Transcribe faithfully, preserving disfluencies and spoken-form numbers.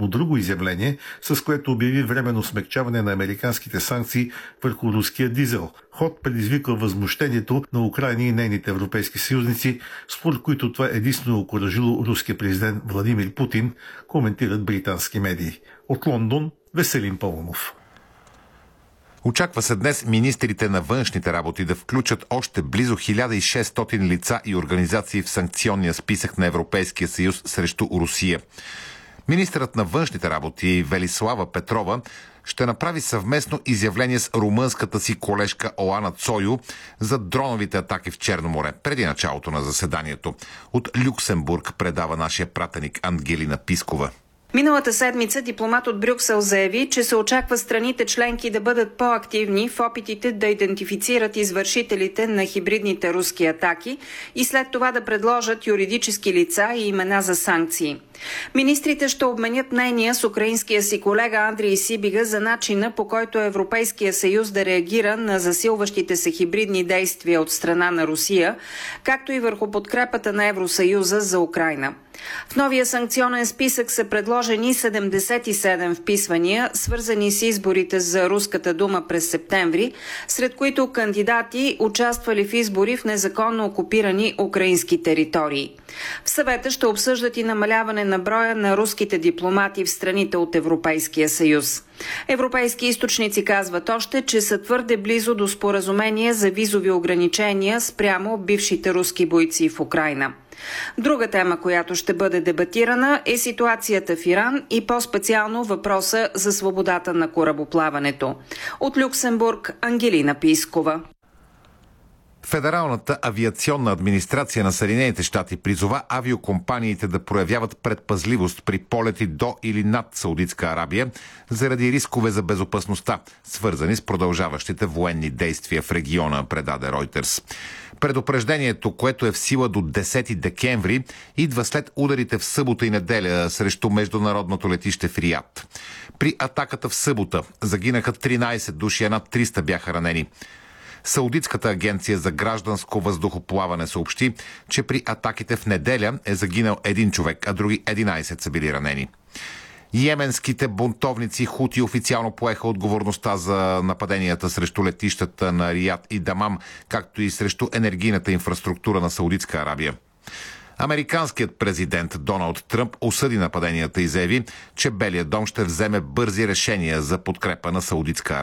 последователно друго изявление, с което обяви временно смекчаване на американските санкции върху руския дизел. Ход предизвиква възмущението на Украйна и нейните европейски съюзници, според които това единствено окуражило руския президент Владимир Путин, коментират британски медии. От Лондон Веселин Паунов. Очаква се днес министрите на външните работи да включат още близо хиляда и шестстотин лица и организации в санкционния списък на Европейския съюз срещу Русия. Министърът на външните работи Велислава Петрова ще направи съвместно изявление с румънската си колежка Оана Цойо за дроновите атаки в Черно море преди началото на заседанието. От Люксембург предава нашия пратеник Ангелина Пискова. Миналата седмица дипломат от Брюксел заяви, че се очаква страните членки да бъдат по-активни в опитите да идентифицират извършителите на хибридните руски атаки и след това да предложат юридически лица и имена за санкции. Министрите ще обменят мнения с украинския си колега Андрий Сибига за начина, по който Европейския съюз да реагира на засилващите се хибридни действия от страна на Русия, както и върху подкрепата на Евросъюза за Украйна. В новия санкционен списък са предложени седемдесет и седем вписвания, свързани с изборите за Руската дума през септември, сред които кандидати участвали в избори в незаконно окупирани украински територии. В съвета ще обсъждат и намаляване на броя на руските дипломати в страните от Европейския съюз. Европейски източници казват още, че са твърде близо до споразумение за визови ограничения спрямо бившите руски бойци в Украйна. Друга тема, която ще бъде дебатирана, е ситуацията в Иран и по-специално въпроса за свободата на корабоплаването. От Люксембург Ангелина Пискова. Федералната авиационна администрация на Съединените щати призова авиокомпаниите да проявяват предпазливост при полети до или над Саудитска Арабия заради рискове за безопасността, свързани с продължаващите военни действия в региона, предаде Reuters. Предупреждението, което е в сила до десети декември, идва след ударите в събота и неделя срещу международното летище в Риад. При атаката в събота загинаха тринайсет души, а над триста бяха ранени. Саудитската агенция за гражданско въздухоплаване съобщи, че при атаките в неделя е загинал един човек, а други единайсет са били ранени. Йеменските бунтовници Хути официално поеха отговорността за нападенията срещу летищата на Риад и Дамам, както и срещу енергийната инфраструктура на Саудитска Арабия. Американският президент Доналд Тръмп осъди нападенията и заяви, че Белият дом ще вземе бързи решения за подкрепа на Саудитска Арабия.